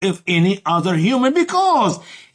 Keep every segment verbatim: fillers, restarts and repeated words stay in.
of any other human, because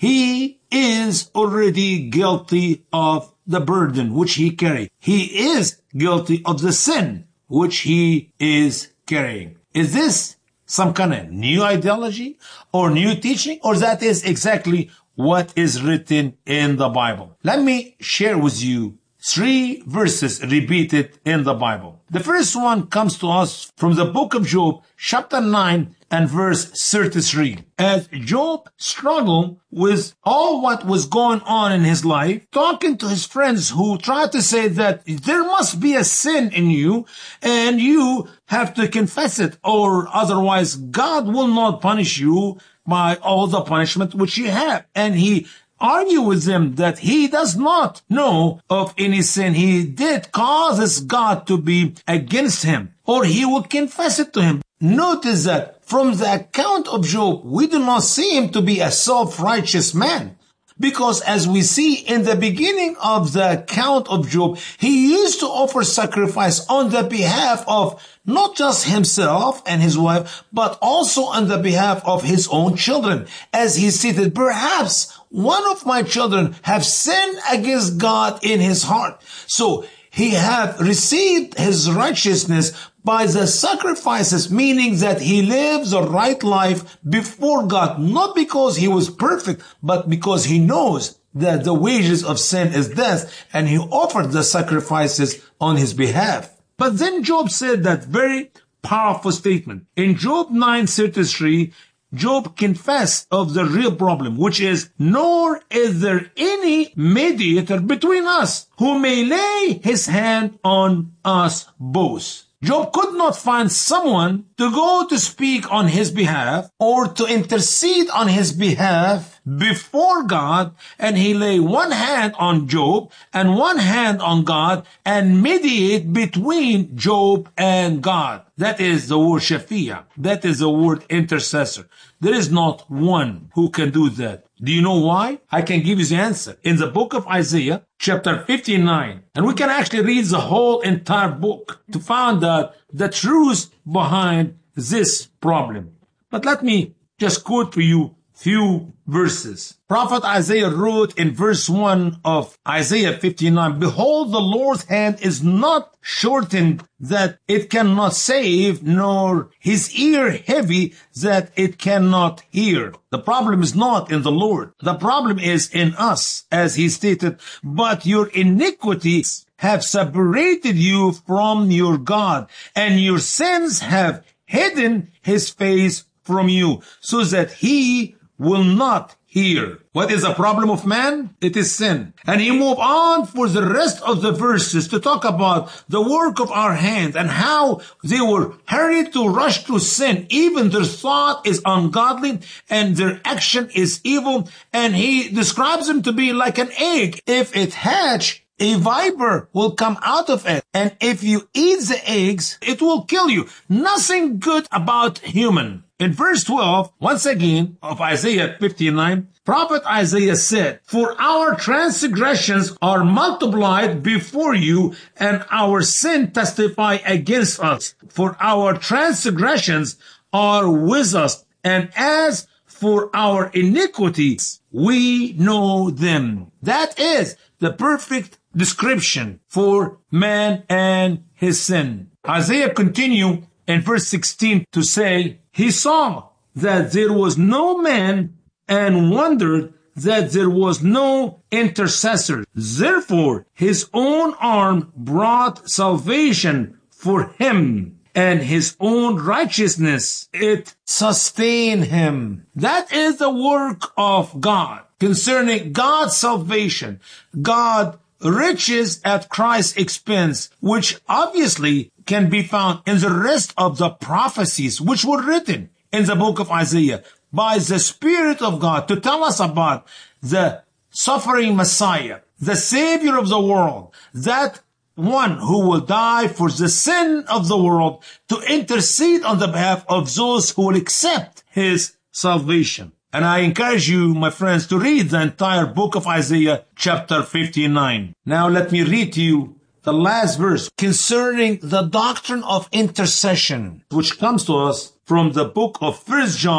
he is already guilty of the burden which he carried. He is guilty of the sin which he is carrying. Is this some kind of new ideology or new teaching, or that is exactly what is written in the Bible? Let me share with you three verses repeated in the Bible. The first one comes to us from the book of Job, chapter nine and verse thirty-three. As Job struggled with all what was going on in his life, talking to his friends who tried to say that there must be a sin in you and you have to confess it, or otherwise God will not punish you by all the punishment which you have. And he argue with them that he does not know of any sin he did causes God to be against him, or he will confess it to him. Notice that from the account of Job, we do not see him to be a self-righteous man. Because as we see in the beginning of the account of Job, he used to offer sacrifice on the behalf of not just himself and his wife, but also on the behalf of his own children. As he stated, perhaps one of my children have sinned against God in his heart. So he hath received his righteousness by the sacrifices, meaning that he lives a right life before God, not because he was perfect, but because he knows that the wages of sin is death, and he offered the sacrifices on his behalf. But then Job said that very powerful statement. In Job nine thirty-three, Job confessed of the real problem, which is, nor is there any mediator between us who may lay his hand on us both. Job could not find someone to go to speak on his behalf or to intercede on his behalf before God, and he lay one hand on Job and one hand on God and mediate between Job and God. That is the word shafi'ah. That is the word intercessor. There is not one who can do that. Do you know why? I can give you the answer. In the book of Isaiah, chapter fifty-nine, and we can actually read the whole entire book to find out the truth behind this problem. But let me just quote for you few verses. Prophet Isaiah wrote in verse one of Isaiah fifty-nine, behold, the Lord's hand is not shortened that it cannot save, nor his ear heavy that it cannot hear. The problem is not in the Lord. The problem is in us, as he stated, but your iniquities have separated you from your God, and your sins have hidden his face from you, so that he will not hear. What is the problem of man? It is sin. And he moved on for the rest of the verses to talk about the work of our hands and how they were hurried to rush to sin. Even their thought is ungodly and their action is evil. And he describes them to be like an egg. If it hatch, a viper will come out of it. And if you eat the eggs, it will kill you. Nothing good about human. In verse twelve, once again, of Isaiah fifty-nine, Prophet Isaiah said, for our transgressions are multiplied before you, and our sin testify against us. For our transgressions are with us, and as for our iniquities, we know them. That is the perfect description for man and his sin. Isaiah continued in verse sixteen to say, he saw that there was no man and wondered that there was no intercessor. Therefore, his own arm brought salvation for him, and his own righteousness, it sustained him. That is the work of God concerning God's salvation. God riches at Christ's expense, which obviously can be found in the rest of the prophecies which were written in the book of Isaiah by the Spirit of God to tell us about the suffering Messiah, the Savior of the world, that one who will die for the sin of the world to intercede on the behalf of those who will accept his salvation. And I encourage you, my friends, to read the entire book of Isaiah, chapter fifty-nine. Now let me read to you the last verse concerning the doctrine of intercession, which comes to us from the book of First John,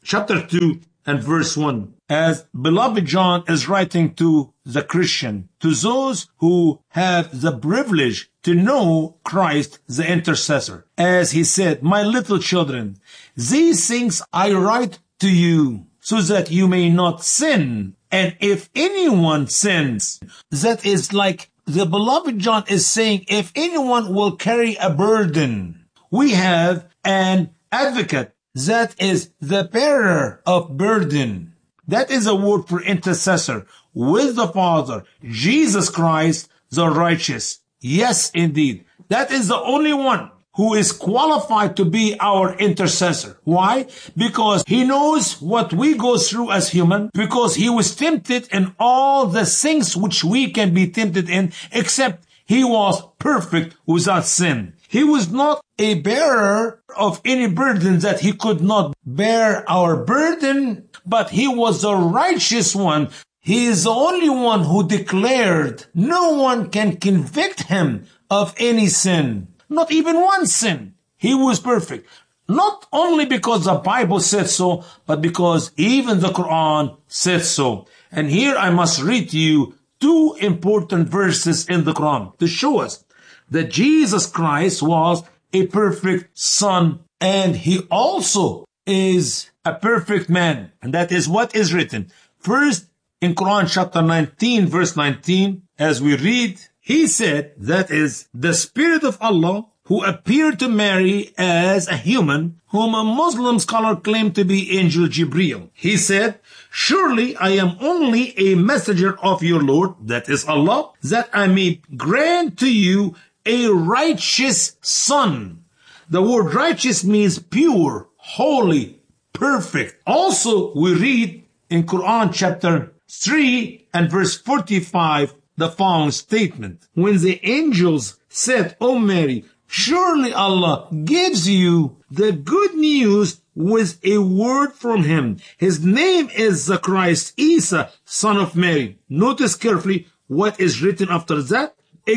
chapter two and verse one. As beloved John is writing to the Christian, to those who have the privilege to know Christ, the intercessor. As he said, my little children, these things I write to you, so that you may not sin. And if anyone sins, that is like the beloved John is saying, if anyone will carry a burden, we have an advocate that is the bearer of burden. That is a word for intercessor with the Father, Jesus Christ, the righteous. Yes, indeed. That is the only one who is qualified to be our intercessor. Why? Because he knows what we go through as human, because he was tempted in all the things which we can be tempted in, except he was perfect without sin. He was not a bearer of any burden that he could not bear our burden, but he was the righteous one. He is the only one who declared no one can convict him of any sin. Not even one sin. He was perfect. Not only because the Bible said so, but because even the Quran said so. And here I must read to you two important verses in the Quran to show us that Jesus Christ was a perfect son, and he also is a perfect man. And that is what is written. First, in Quran chapter nineteen, verse nineteen, as we read, he said, that is the Spirit of Allah who appeared to Mary as a human, whom a Muslim scholar claimed to be Angel Jibreel. He said, surely I am only a messenger of your Lord, that is Allah, that I may grant to you a righteous son. The word righteous means pure, holy, perfect. Also, we read in Quran chapter three and verse forty-five, the following statement. When the angels said, O Mary, surely Allah gives you the good news with a word from him. His name is the Christ Isa, son of Mary. Notice carefully what is written after that.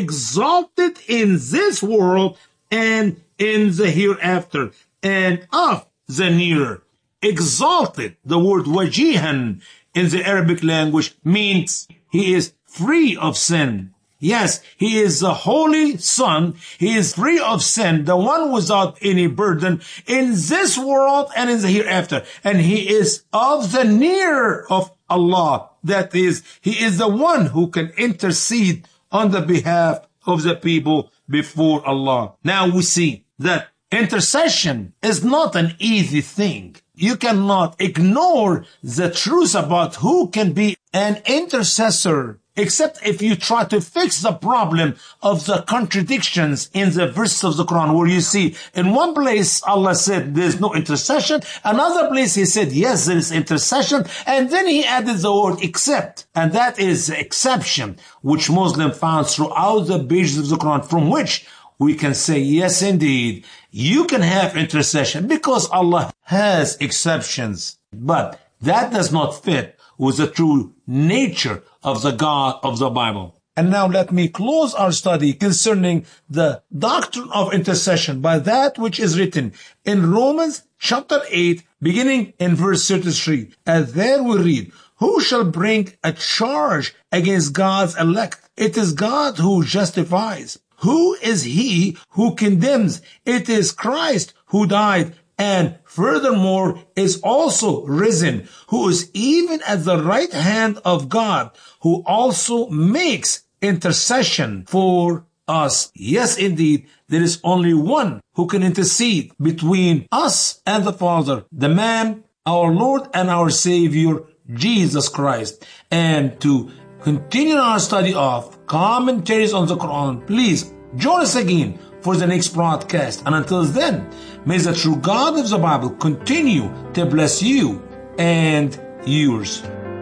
Exalted in this world and in the hereafter, and of the nearer. Exalted, the word wajihan in the Arabic language means he is free of sin. Yes, he is the Holy Son. He is free of sin, the one without any burden in this world and in the hereafter. And he is of the near of Allah. That is, he is the one who can intercede on the behalf of the people before Allah. Now we see that intercession is not an easy thing. You cannot ignore the truth about who can be an intercessor, except if you try to fix the problem of the contradictions in the verses of the Quran, where you see in one place Allah said there's no intercession, another place he said yes, there is intercession, and then he added the word except, and that is the exception which Muslim found throughout the pages of the Quran, from which we can say yes indeed, you can have intercession because Allah has exceptions, but that does not fit with the true nature of the God of the Bible. And now let me close our study concerning the doctrine of intercession by that which is written in Romans chapter eight, beginning in verse thirty-three. And there we read, who shall bring a charge against God's elect? It is God who justifies. Who is he who condemns? It is Christ who died and furthermore is also risen, who is even at the right hand of God, who also makes intercession for us. Yes, indeed, there is only one who can intercede between us and the Father, the man, our Lord and our Savior, Jesus Christ. And to continue our study of commentaries on the Quran, please join us again for the next broadcast. And until then, may the true God of the Bible continue to bless you and yours.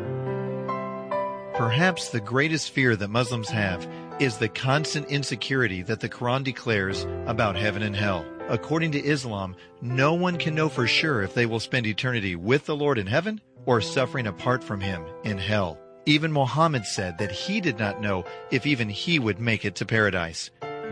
Perhaps the greatest fear that Muslims have is the constant insecurity that the Quran declares about heaven and hell. According to Islam, no one can know for sure if they will spend eternity with the Lord in heaven or suffering apart from him in hell. Even Muhammad said that he did not know if even he would make it to paradise.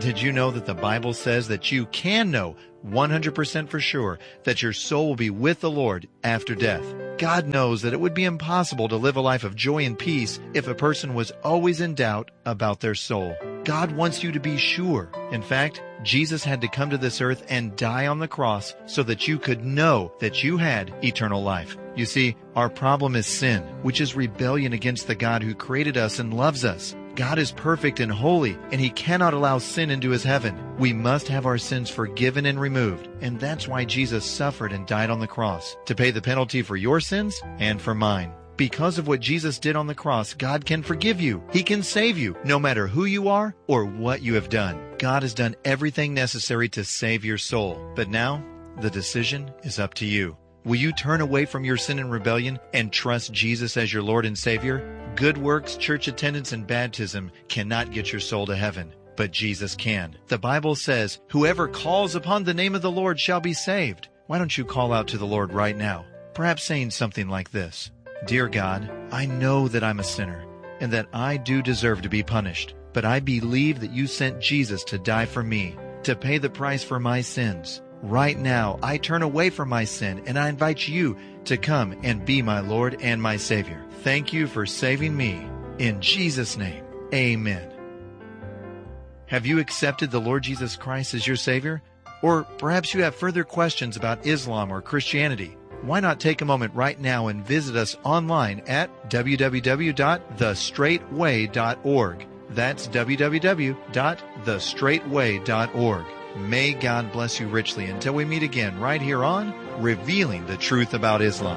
Did you know that the Bible says that you can know one hundred percent for sure that your soul will be with the Lord after death? God knows that it would be impossible to live a life of joy and peace if a person was always in doubt about their soul. God wants you to be sure. In fact, Jesus had to come to this earth and die on the cross so that you could know that you had eternal life. You see, our problem is sin, which is rebellion against the God who created us and loves us. God is perfect and holy, and He cannot allow sin into His heaven. We must have our sins forgiven and removed, and that's why Jesus suffered and died on the cross, to pay the penalty for your sins and for mine. Because of what Jesus did on the cross, God can forgive you. He can save you, no matter who you are or what you have done. God has done everything necessary to save your soul. But now, the decision is up to you. Will you turn away from your sin and rebellion and trust Jesus as your Lord and Savior? Good works, church attendance, and baptism cannot get your soul to heaven, but Jesus can. The Bible says, "Whoever calls upon the name of the Lord shall be saved." Why don't you call out to the Lord right now? Perhaps saying something like this: "Dear God, I know that I'm a sinner and that I do deserve to be punished, but I believe that you sent Jesus to die for me, to pay the price for my sins. Right now, I turn away from my sin and I invite you to come and be my Lord and my Savior. Thank you for saving me. In Jesus' name, amen." Have you accepted the Lord Jesus Christ as your Savior? Or perhaps you have further questions about Islam or Christianity. Why not take a moment right now and visit us online at w w w dot the straight way dot org. That's w w w dot the straight way dot org. May God bless you richly until we meet again right here on Revealing the Truth About Islam.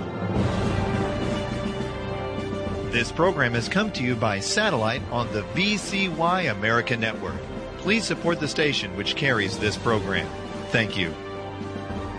This program has come to you by satellite on the V C Y America Network. Please support the station which carries this program. Thank you.